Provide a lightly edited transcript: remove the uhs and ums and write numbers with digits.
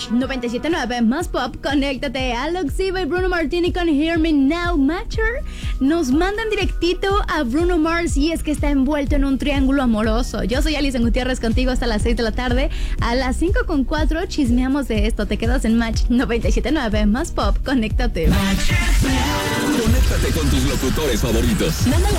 Match 97.9 más pop, conéctate. Alex Siva y Bruno Martini con Hear Me Now. Matcher nos mandan directito a Bruno Mars y es que está envuelto en un triángulo amoroso. Yo soy Alison Gutiérrez contigo hasta las 6 de la tarde. A las 5:04 chismeamos de esto. Te quedas en Match 97.9 más pop, conéctate. Conéctate con tus locutores favoritos. Mándale